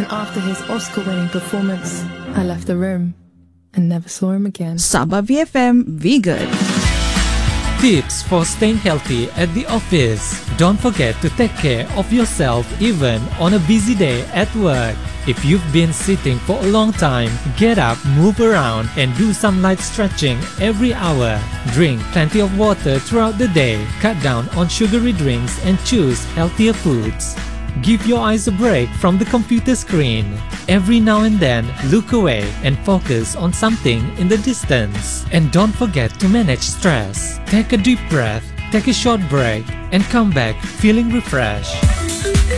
after his Oscar-winning performance, I left the room and never saw him again. Sabah BFM, be good. Tips for staying healthy at the office. Don't forget to take care of yourself even on a busy day at work. If you've been sitting for a long time, get up, move around, and do some light stretching every hour. Drink plenty of water throughout the day. Cut down on sugary drinks and choose healthier foods. Give your eyes a break from the computer screen. Every now and then, look away and focus on something in the distance. And don't forget to manage stress. Take a deep breath, take a short break, and come back feeling refreshed.